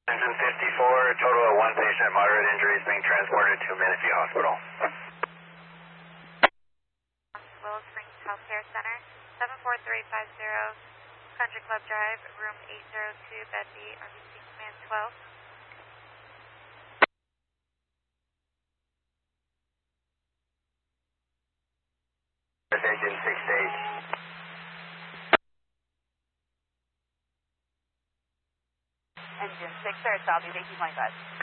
Engine 54, total of one patient, moderate injuries being transported to Manatee Hospital. Willow Springs Healthcare Center, 74350 Country Club Drive, room 802, bed B, RBC command 12. Engine 68. Engine 6 South, 18.5.